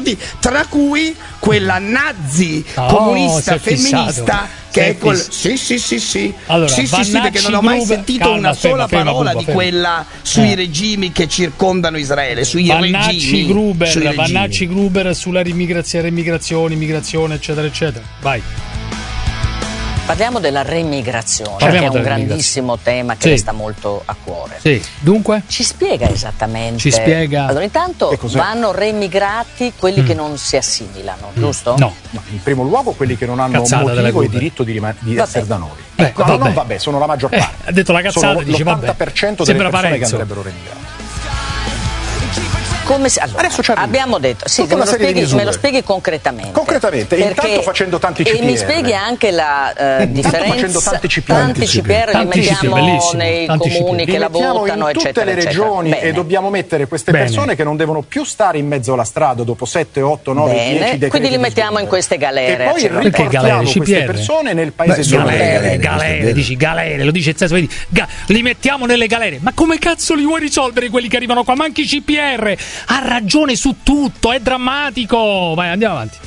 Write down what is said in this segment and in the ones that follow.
partiti, tra cui quella nazi comunista femminista che è quel... Sì. Allora, sì, perché non ho mai sentito una sola parola di quella sui regimi che circondano Israele, sui regimi. Vannacci Gruber sulla immigrazione, eccetera, eccetera. Vai. Parliamo della remigrazione, che è un grandissimo tema che le sta molto a cuore. Sì, dunque? Ci spiega esattamente. Ci spiega. Allora, intanto vanno remigrati quelli che non si assimilano, giusto? No. In primo luogo quelli che non hanno motivo e diritto di essere da noi. Vabbè, sono la maggior parte. Ha detto la cazzata, sono dice l'80% delle persone che andrebbero remigrate. Adesso abbiamo detto, me lo spieghi concretamente. Concretamente, intanto facendo tanti CPR. E mi spieghi anche la differenza. Tanti CPR li mettiamo nei comuni che la votano, in tutte le regioni e dobbiamo mettere queste persone che non devono più stare in mezzo alla strada dopo 7, 8, 9, 10 decreti. Quindi li mettiamo in queste galere. E poi riportiamo queste persone nel paese. Galere, lo dice il senso, vedi, li mettiamo nelle galere. Ma come cazzo li vuoi risolvere quelli che arrivano qua? Ma anche i CPR. Ha ragione su tutto, è drammatico. Vai, andiamo avanti.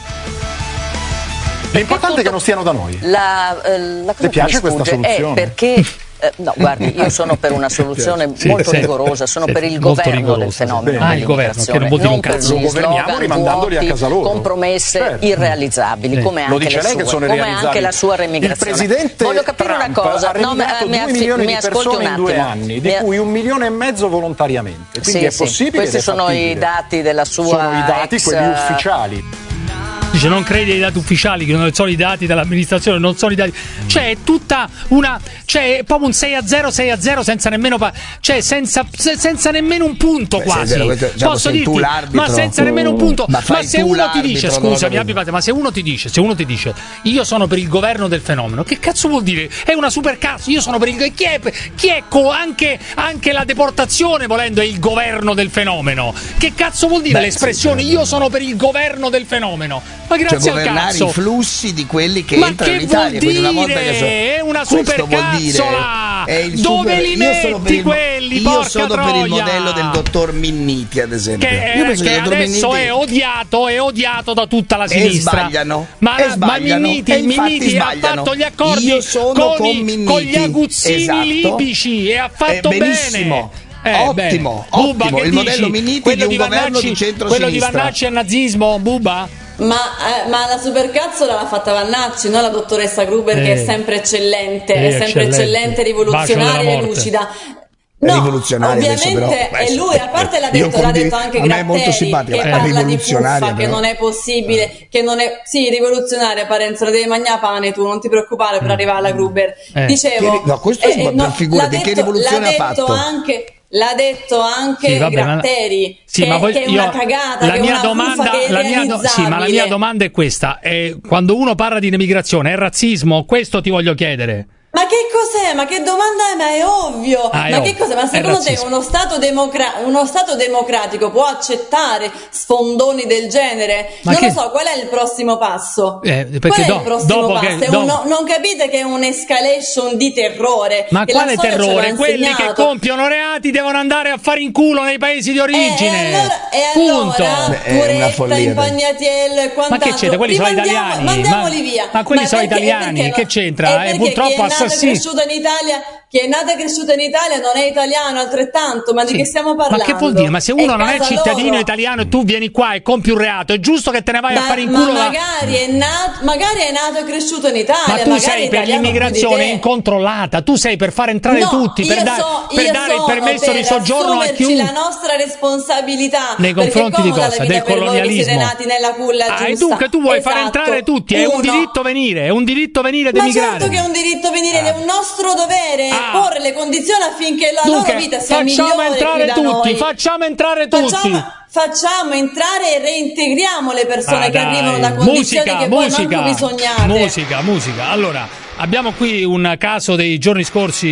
L'importante è che non stiano da noi. Ti piace questa soluzione? Perché no, guardi, io sono per una soluzione molto rigorosa, sono per il governo del fenomeno il governo, che non voti un cazzo. Lo governiamo rimandandoli a casa loro. Compromesse irrealizzabili, come anche le sue, come anche la sua remigrazione. Il presidente voglio capire Trump una cosa, ha remigrato 2 milioni di persone in 2 anni, di cui 1,5 milioni volontariamente. Quindi è possibile. Questi sono i dati della sua sono i dati, quelli ufficiali. Dice non credi ai dati ufficiali, che non sono i dati dell'amministrazione, non sono i dati. Cioè è tutta una. Cioè è proprio un 6-0 senza nemmeno. Senza nemmeno un punto quasi. Posso dirti? Ma senza nemmeno un punto. Ma se uno ti dice, scusami, ma se uno ti dice, io sono per il governo del fenomeno, che cazzo vuol dire? È una super cazzo, io sono per il. Chi è anche la deportazione, volendo, è il governo del fenomeno. Che cazzo vuol dire l'espressione io sono per il governo del fenomeno? Ma grazie al cazzo. I flussi di quelli che entrano in Italia. Quindi una volta che è una supercazzola. Dove li metti quelli? Io sono per il modello del dottor Minniti, ad esempio. Che adesso è odiato da tutta la sinistra. Ma Minniti ha fatto gli accordi con gli aguzzini libici e ha fatto benissimo. bene. Ottimo. Il modello Minniti di un governo di centrosinistra. Quello di Vannacci è nazismo, Buba? Ma la supercazzola l'ha fatta Vannacci, non la dottoressa Gruber, che è sempre eccellente, rivoluzionaria e lucida. No, rivoluzionaria ovviamente è lui, a parte l'ha detto anche Gratteri, che parla di fuffa, che non è possibile, che non è rivoluzionaria. Parenzo, la devi mangiare pane, tu non ti preoccupare per arrivare alla Gruber. Dicevo, questo figurati che rivoluzione ha fatto. L'ha detto anche Gratteri, che è una cagata, la che mia è una domanda, che è irrealizzabile. ma la mia domanda è questa: quando uno parla di immigrazione è razzismo? Questo ti voglio chiedere. Ma che cos'è? Ma che domanda è? Ma è ovvio. Che cos'è? Ma secondo te uno stato democratico può accettare sfondoni del genere? Lo so, qual è il prossimo passo? Qual è il prossimo passo? Non capite che è un'escalation di terrore? Ma quale terrore? Quelli che compiono reati devono andare a fare in culo nei paesi di origine. Allora Turetta, Impagnatiello e quant'altro. Ma che c'entra? Quelli sono italiani. Mandiamoli via. Ma quelli sono italiani. Che c'entra? Purtroppo Chi è nato e cresciuto in Italia non è italiano altrettanto, ma di che stiamo parlando? Ma che vuol dire? Ma se uno non è cittadino italiano e tu vieni qua e compi un reato, è giusto che te ne vai a fare in culo? Magari è nato e cresciuto in Italia. Ma tu sei per l'immigrazione incontrollata, tu sei per far entrare tutti, per dare il permesso di soggiorno a chiunque. La nostra responsabilità nei confronti di cosa? Del colonialismo. Siete nati nella culla giusta. E dunque tu vuoi far entrare tutti, è un diritto venire, ed emigrare. Ma certo che è un diritto venire, è un nostro dovere porre le condizioni affinché la loro vita sia migliore Facciamo entrare tutti. Facciamo entrare e reintegriamo le persone che arrivano da condizioni che poi manco bisognate. Musica. Allora, abbiamo qui un caso dei giorni scorsi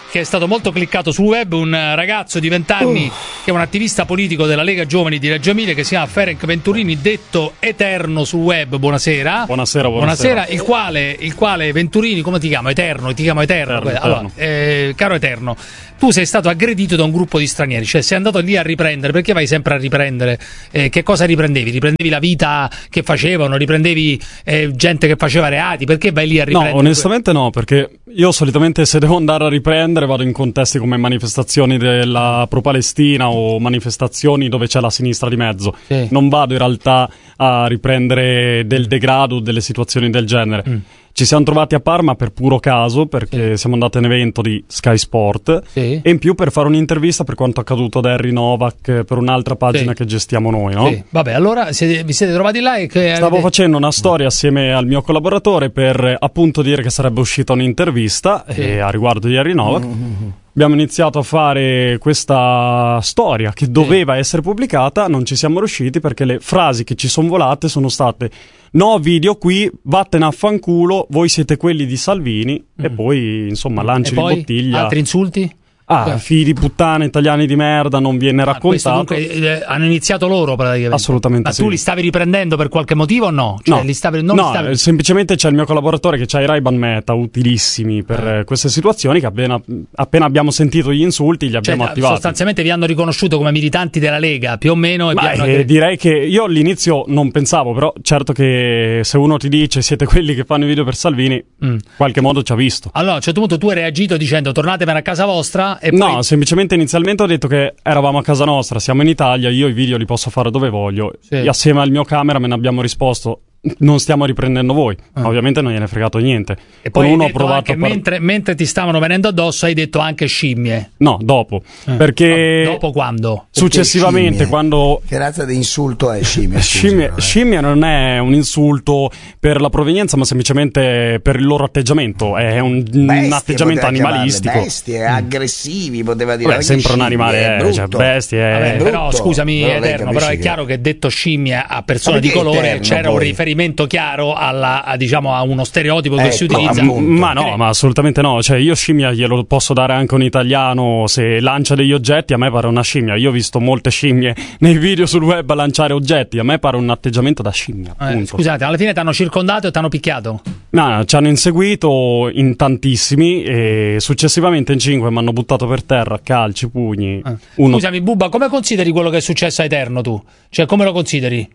che è stato molto cliccato sul web, un ragazzo di 20 anni che è un attivista politico della Lega Giovani di Reggio Emilia, che si chiama Ferenc Venturini, detto Eterno sul web. Buonasera. Buonasera. Il quale Venturini, come ti chiamo? Eterno. Allora, caro Eterno, tu sei stato aggredito da un gruppo di stranieri, cioè sei andato lì a riprendere. Perché vai sempre a riprendere? Che cosa riprendevi? Riprendevi la vita che facevano? Riprendevi gente che faceva reati? Perché vai lì a riprendere? No, onestamente no, perché io solitamente se devo andare a riprendere vado in contesti come manifestazioni della pro-Palestina o manifestazioni dove c'è la sinistra di mezzo. Sì. Non vado in realtà a riprendere del degrado, delle situazioni del genere. Ci siamo trovati a Parma per puro caso, perché siamo andati a un evento di Sky Sport e in più per fare un'intervista per quanto accaduto da Harry Novak per un'altra pagina che gestiamo noi, no? Sì. Vabbè, allora vi siete trovati là e che stavo facendo una storia assieme al mio collaboratore per appunto dire che sarebbe uscita un'intervista a riguardo di Harry Novak. Abbiamo iniziato a fare questa storia che doveva essere pubblicata, non ci siamo riusciti perché le frasi che ci sono volate sono state: no video qui, vattene a fanculo, voi siete quelli di Salvini, e poi insomma lanci di bottiglia. Altri insulti? Figli di puttana, italiani di merda, non viene raccontato. Dunque, hanno iniziato loro praticamente. Assolutamente. Ma tu li stavi riprendendo per qualche motivo o no? Cioè, no, semplicemente c'è il mio collaboratore che c'ha i Ray-Ban Meta utilissimi per queste situazioni, che appena abbiamo sentito gli insulti li abbiamo attivati. Sostanzialmente vi hanno riconosciuto come militanti della Lega, più o meno. Direi che io all'inizio non pensavo, però certo che se uno ti dice siete quelli che fanno i video per Salvini, in qualche modo ci ha visto. Allora a un certo punto tu hai reagito dicendo tornatevene a casa vostra. E no, poi... semplicemente inizialmente ho detto che eravamo a casa nostra, siamo in Italia, io i video li posso fare dove voglio. E assieme al mio cameraman abbiamo risposto: non stiamo riprendendo voi. Ovviamente non gliene è fregato niente. E poi uno ha provato mentre ti stavano venendo addosso hai detto anche scimmie. No, dopo. Perché dopo quando? Successivamente, quando che razza di insulto è scimmia? Scimmia non è un insulto per la provenienza, ma semplicemente per il loro atteggiamento. È un atteggiamento animalistico. Bestie aggressivi, poteva dire. È sempre un animale, cioè bestie. Però scusami, Eterno, però è chiaro che detto scimmia a persone di colore c'era un riferimento chiaro diciamo a uno stereotipo che si utilizza. Ma assolutamente no. Cioè, io scimmia glielo posso dare anche a un italiano se lancia degli oggetti. A me pare una scimmia. Io ho visto molte scimmie nei video sul web lanciare oggetti. A me pare un atteggiamento da scimmia. Scusate, alla fine ti hanno circondato e ti hanno picchiato? No, ci hanno inseguito in tantissimi e successivamente in 5 mi hanno buttato per terra, calci, pugni. Scusami, Bubba, come consideri quello che è successo a Eterno tu? Cioè, come lo consideri?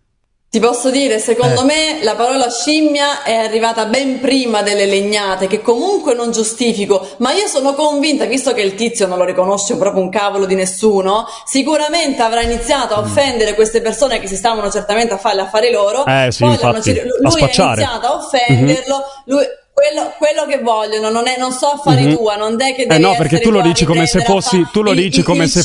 Ti posso dire, secondo me la parola scimmia è arrivata ben prima delle legnate, che comunque non giustifico, ma io sono convinta, visto che il tizio non lo riconosce proprio un cavolo di nessuno, sicuramente avrà iniziato a offendere queste persone che si stavano certamente a fare gli affari loro, sì, poi infatti, lui ha iniziato a offenderlo, quello che vogliono non so affari tua, non è che devi no, perché tu lo dici come se fossi tu lo dici come se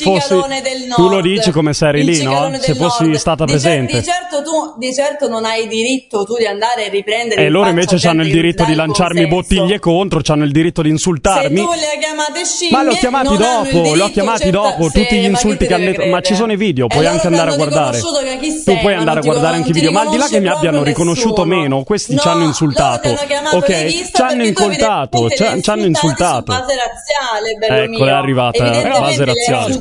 eri lì, no? Se fossi stata presente. Di certo non hai diritto tu di andare a riprendere. E loro invece hanno il diritto di lanciarmi bottiglie contro, hanno il diritto di insultarmi. Se tu le hai chiamate scimmie, ma l'ho chiamati dopo, tutti gli insulti che hanno detto, ma ci sono i video, puoi anche andare a guardare. Tu puoi andare a guardare anche i video, ma al di là che mi abbiano riconosciuto meno, questi ci hanno insultato. Ok? Ci hanno insultato. Base razziale, bello mio. Ecco, è arrivata la base razziale.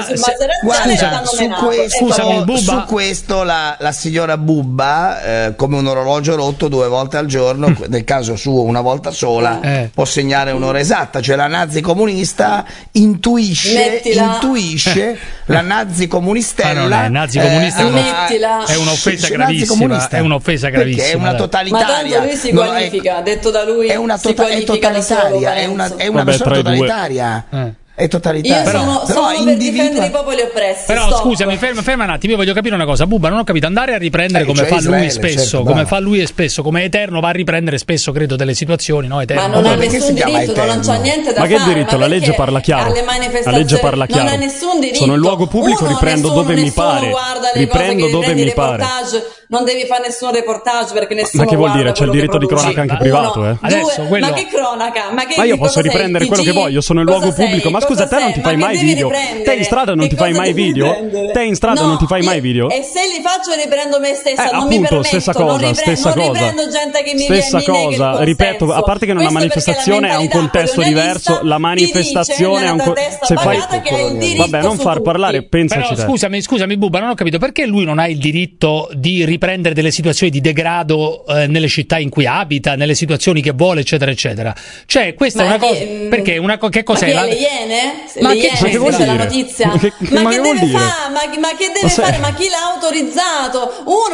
Su questo la signora Bubba, come un orologio rotto 2 volte al giorno, nel caso suo una volta sola, può segnare un'ora esatta. Cioè la nazi comunista intuisce la nazi comunistella. È un'offesa gravissima. È un'offesa gravissima. Perché è una totalitaria. Ma tanto lui si qualifica, detto da lui. È una totalitaria, è una persona totalitaria. È totalitaria. Io sono per difendere i popoli oppressi. Però scusami, ferma un attimo, io voglio capire una cosa. Bubba, non ho capito, andare a riprendere come fa lui spesso, come Eterno va a riprendere spesso, credo, delle situazioni, no? Eterno. Ma non ha nessun diritto, non c'ha niente da fare. Ma che diritto? La legge parla chiaro. La legge parla chiaro. Non ha nessun diritto. Sono in luogo pubblico, riprendo dove mi pare. non devi fare nessun reportage perché nessuno ma che vuol dire? C'è il diritto di cronaca anche privato, Adesso, ma che cronaca? Ma io posso riprendere quello che voglio, sono in luogo pubblico. Ma scusa, te non ti fai mai video? Te in strada non ti fai mai video? Te in strada non ti fai mai video? E se li faccio riprendo me stessa, non appunto, mi permetto, stessa cosa, stessa non cosa. riprendo gente che mi stessa cosa, ripeto, a parte che una manifestazione ha un contesto diverso, la manifestazione ha un se fai vabbè, non far parlare, pensaci. Però scusami Bubba, non ho capito perché lui non ha il diritto di riprendere delle situazioni di degrado nelle città in cui abita, nelle situazioni che vuole, eccetera eccetera. Cioè, questa è una cosa, perché che cos'è ma le Iene? Ma che vuol dire? La notizia? Ma che deve fare? Ma che deve fare? Ma chi l'ha autorizzato? Uno